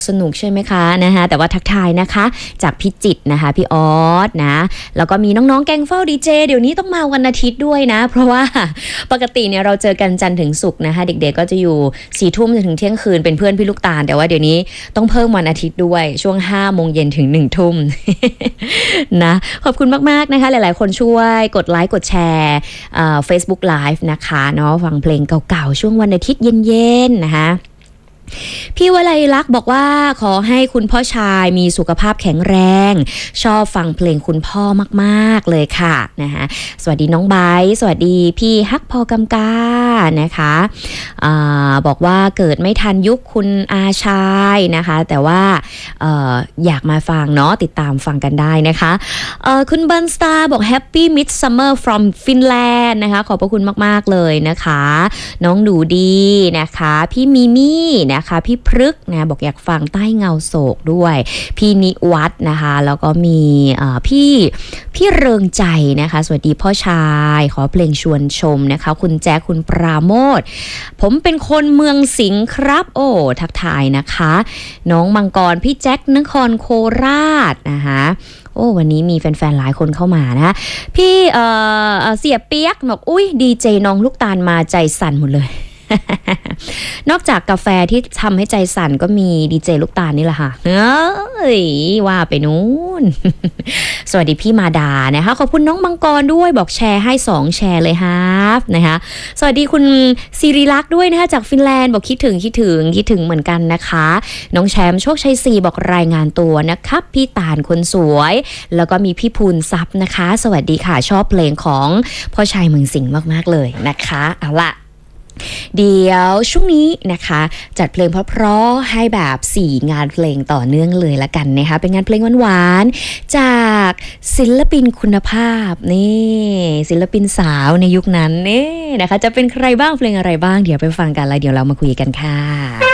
สนุกใช่ไหมคะนะคะแต่ว่าทักทายนะคะจากพี่จิตนะคะพี่ออสนะแล้วก็มีน้องๆแกงเฝ้าดีเจเดี๋ยวนี้ต้องมาวันอาทิตย์ด้วยนะเพราะว่าปกติเนี่ยเราเจอกันจันทร์ถึงศุกร์นะคะเด็กๆก็จะอยู่4 ทุ่มจนถึงเที่ยงคืนเป็นเพื่อนพี่ลูกตาลแต่ว่าเดี๋ยวนี้ต้องเพิ่มวันอาทิตย์ด้วยช่วง5 โมงเย็นถึง1 ทุ่ม นะขอบคุณมากๆนะคะหลายๆคนช่วยกดไลค์กดแชร์Facebook Live นะคะเนาะฟังเพลงเก่าๆช่วงวันอาทิตย์เย็นๆนะคะพี่วลัยลักษณ์บอกว่าขอให้คุณพ่อชายมีสุขภาพแข็งแรงชอบฟังเพลงคุณพ่อมากๆเลยค่ะนะคะสวัสดีน้องไบร์ทสวัสดีพี่ฮักพอกำกานะคะบอกว่าเกิดไม่ทันยุคคุณอาชายนะคะแต่ว่าอยากมาฟังเนาะติดตามฟังกันได้นะคะคุณบันสตาร์บอก Happy Midsummer from Finland นะคะขอบพระคุณมากๆเลยนะคะน้องหนูดีนะคะพี่มิมี่นะคะพี่พฤกษ์นะบอกอยากฟังใต้เงาโศกด้วยพี่นิวัฒน์นะคะแล้วก็มีพี่เริงใจนะคะสวัสดีพ่อชายขอเพลงชวนชมนะคะคุณแจ๊คคุณปราโมทผมเป็นคนเมืองสิงห์ครับโอ้ทักทายนะคะน้องมังกรพี่แจ๊คนครโคราชนะคะโอ้วันนี้มีแฟนๆหลายคนเข้ามานะพี่เสียเปียกบอกอุ้ยดีเจน้องลูกตาลมาใจสั่นหมดเลย นอกจากกาแฟที่ทำให้ใจสั่นก็มีดีเจลูกตาลนี่แหละค่ะเฮ้ยว่าไปนู้น สวัสดีพี่มาดานะคะขอบคุณน้องมังกรด้วยบอกแชร์ให้2แชร์เลยครับนะคะสวัสดีคุณศิริลักษณ์ด้วยนะคะจากฟินแลนด์บอกคิดถึงเหมือนกันนะคะน้องแชมป์โชคชัย4บอกรายงานตัวนะครับพี่ตาลคนสวยแล้วก็มีพี่ภูนทรัพย์นะคะสวัสดีค่ะชอบเพลงของพ่อชายเมืองสิงห์มากๆเลยนะคะเอาล่ะเดี๋ยวช่วงนี้นะคะจัดเพลงเพราะๆให้แบบ4 งานเพลงต่อเนื่องเลยละกันนะคะเป็นงานเพลงหวานๆจากศิลปินคุณภาพนี่ศิลปินสาวในยุคนั้นนี่นะคะจะเป็นใครบ้างเพลงอะไรบ้างเดี๋ยวไปฟังกันแล้วเดี๋ยวเรามาคุยกันค่ะ